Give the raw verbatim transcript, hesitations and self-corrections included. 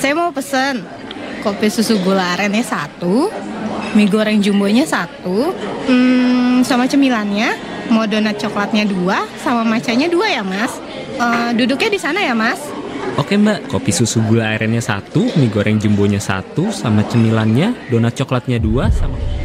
Saya mau pesen kopi susu gula arennya satu, mie goreng jumbonya satu, hmm, sama cemilannya, mau donat coklatnya dua, sama matchanya dua ya mas. Eh, duduknya di sana ya mas. Oke mbak, kopi susu gula arennya satu, mie goreng jumbonya satu, sama cemilannya, donat coklatnya dua, sama...